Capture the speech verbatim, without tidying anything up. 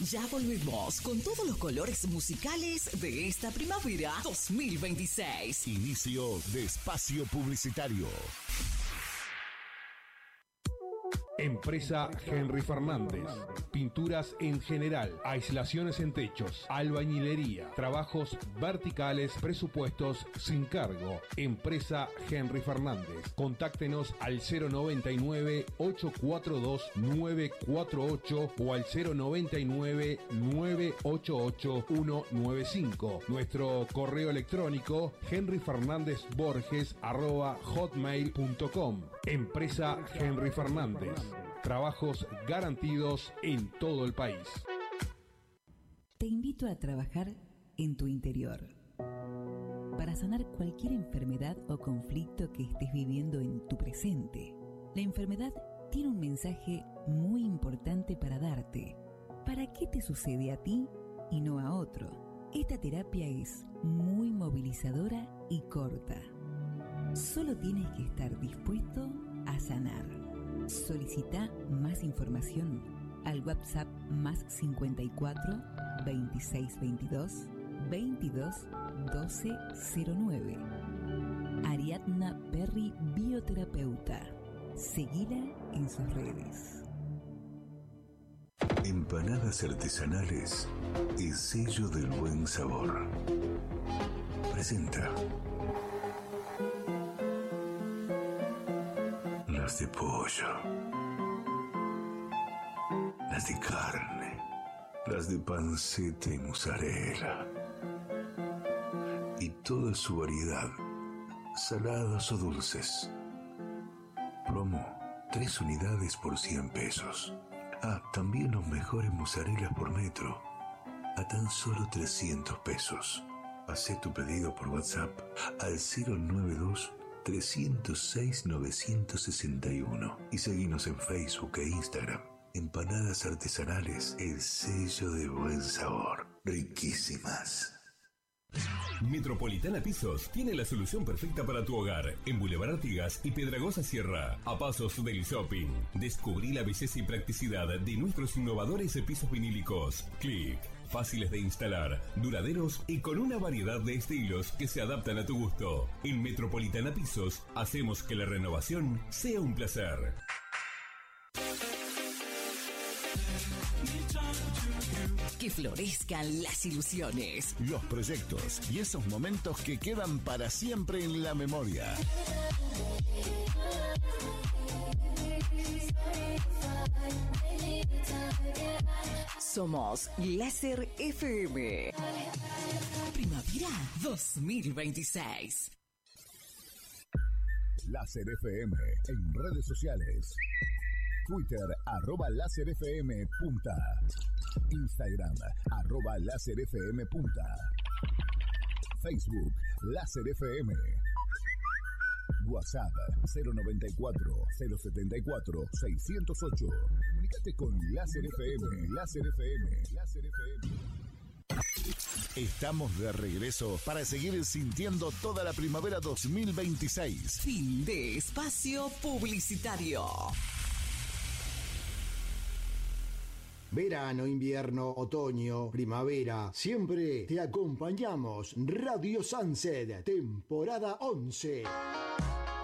Ya volvemos con todos los colores musicales de esta primavera dos mil veintiséis. Inicio de espacio publicitario. Empresa Henry Fernández. Pinturas en general, aislaciones en techos, albañilería, trabajos verticales, presupuestos sin cargo. Empresa Henry Fernández. Contáctenos al cero noventa y nueve, ocho cuatro dos, nueve cuatro ocho o al cero noventa y nueve, nueve ocho ocho, uno nueve cinco. Nuestro correo electrónico henry fernández borges arroba hotmail punto com. Empresa Henry Fernández. Trabajos garantidos en todo el país. Te invito a trabajar en tu interior para sanar cualquier enfermedad o conflicto que estés viviendo en tu presente. La enfermedad tiene un mensaje muy importante para darte. ¿Para qué te sucede a ti y no a otro? Esta terapia es muy movilizadora y corta. Solo tienes que estar dispuesto a sanar. Solicita más información al WhatsApp más cincuenta y cuatro, veintiséis veintidós, veintidós doce cero nueve. Ariadna Perry, bioterapeuta. Seguila en sus redes. Empanadas artesanales, el sello del buen sabor. Presenta las de pollo, las de carne, las de panceta y mozzarella, y toda su variedad, saladas o dulces. Promo, tres unidades por cien pesos. Ah, también los mejores mozzarellas por metro, a tan solo trescientos pesos. Hacé tu pedido por WhatsApp al cero noventa y dos, trescientos seis, novecientos sesenta y uno y seguinos en Facebook e Instagram. Empanadas artesanales, el sello de buen sabor. Riquísimas. Metropolitana Pisos tiene la solución perfecta para tu hogar en Boulevard Artigas y Piedragosa Sierra, a pasos del shopping. Descubrí la belleza y practicidad de nuestros innovadores pisos vinílicos. Click. Fáciles de instalar, duraderos y con una variedad de estilos que se adaptan a tu gusto. En Metropolitana Pisos hacemos que la renovación sea un placer. Que florezcan las ilusiones, los proyectos y esos momentos que quedan para siempre en la memoria. Somos Láser F M. Primavera dos mil veintiséis. Láser F M en redes sociales. Twitter, arroba Láser F M punta. Instagram, arroba Láser F M punta. Facebook, Láser F M. WhatsApp, cero noventa y cuatro, cero setenta y cuatro, seiscientos ocho. Comunícate con Láser F M, Láser F M, Láser F M. Estamos de regreso para seguir sintiendo toda la primavera dos mil veintiséis. Fin de espacio publicitario. Verano, invierno, otoño, primavera, siempre te acompañamos. Radio Sunset, temporada once.